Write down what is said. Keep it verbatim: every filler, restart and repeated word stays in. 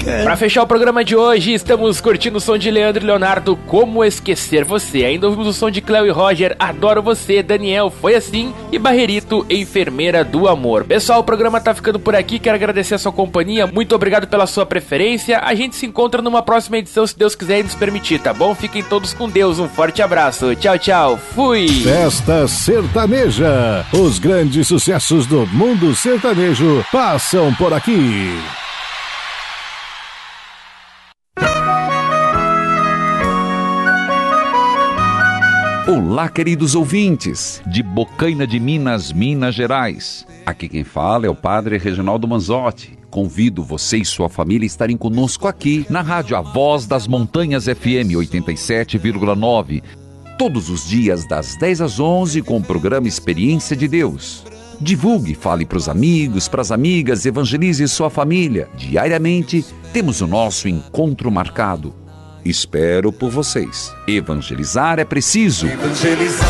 Pra fechar o programa de hoje, estamos curtindo o som de Leandro e Leonardo, Como Esquecer Você. Ainda ouvimos o som de Cléo e Roger, Adoro Você, Daniel, Foi Assim, e Barrerito, Enfermeira do Amor. Pessoal, o programa tá ficando por aqui, quero agradecer a sua companhia, muito obrigado pela sua preferência. A gente se encontra numa próxima edição, se Deus quiser e nos permitir, tá bom? Fiquem todos com Deus, um forte abraço, tchau, tchau, fui! Festa Sertaneja, os grandes sucessos do mundo sertanejo passam por aqui. Olá, queridos ouvintes, de Bocaina de Minas, Minas Gerais. Aqui quem fala é o Padre Reginaldo Manzotti. Convido você e sua família a estarem conosco aqui na Rádio A Voz das Montanhas F M oitenta e sete vírgula nove, todos os dias das dez às onze com o programa Experiência de Deus. Divulgue, fale para os amigos, para as amigas, evangelize sua família. Diariamente temos o nosso encontro marcado. Espero por vocês. Evangelizar é preciso. Evangelizar.